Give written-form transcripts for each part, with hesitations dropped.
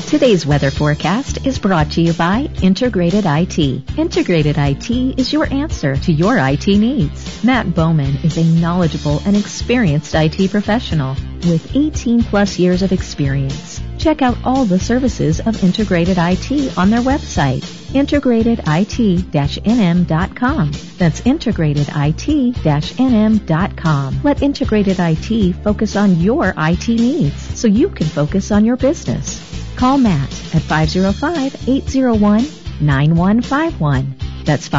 Today's weather forecast is brought to you by Integrated IT. Integrated IT is your answer to your IT needs. Matt Bowman is a knowledgeable and experienced IT professional with 18 plus years of experience. Check out all the services of Integrated IT on their website, integratedit-nm.com. That's integratedit-nm.com. Let Integrated IT focus on your IT needs so you can focus on your business. Call Matt at 505-801-9151. That's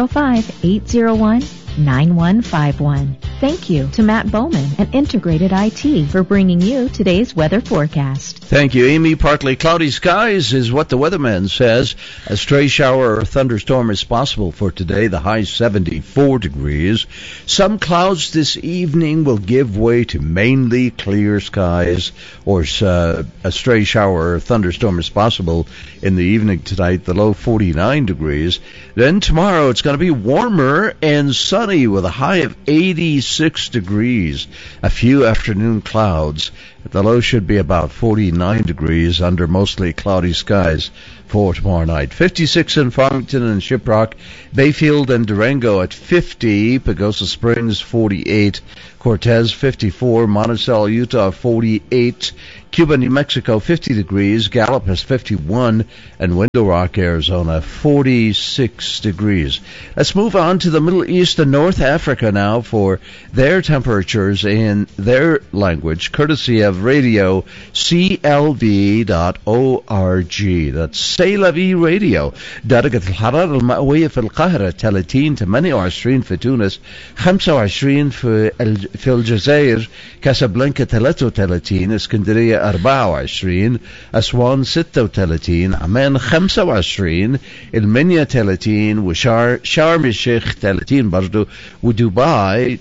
505-801-9151. Thank you to Matt Bowman and Integrated IT for bringing you today's weather forecast. Thank you, Amy. Partly cloudy skies is what the weatherman says. A stray shower or thunderstorm is possible for today, the high 74 degrees. Some clouds this evening will give way to mainly clear skies, or a stray shower or thunderstorm is possible in the evening tonight, the low 49 degrees. Then tomorrow it's going to be warmer and sunny with a high of 86 degrees. A few afternoon clouds. The low should be about 49 degrees under mostly cloudy skies for tomorrow night. 56 in Farmington and Shiprock, Bayfield and Durango at 50, Pagosa Springs 48, Cortez 54, Monticello, Utah 48, Cuba, New Mexico 50 degrees, Gallup has 51, and Window Rock, Arizona 46 degrees. Let's move on to the Middle East and North Africa now for their temperatures in their language, courtesy of radio CLV.org. That's سي لا في راديو. درجة الحرارة المئوية في القاهرة 30 28 في تونس 25 في الجزائر كاسابلانكا 33 اسكندرية 24 أسوان 36 عمان 25 المنيا 30 وشرم الشيخ 30 برضو ودبي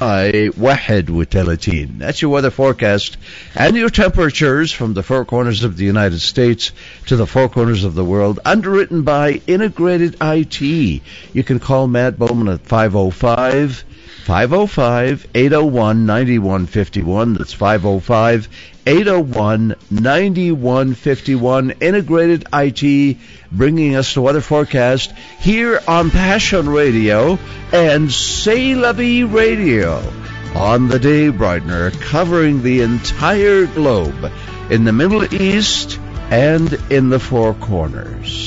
31. That's your weather forecast and your temperatures from the four corners of the United States to the four corners of the world, underwritten by Integrated IT. You can call Matt Bowman at 505-801-9151. That's 505-801-9151. Integrated IT bringing us the weather forecast here on Passion Radio and C'est La Vie Radio on the Day Brightener, covering the entire globe in the Middle East and in the Four Corners.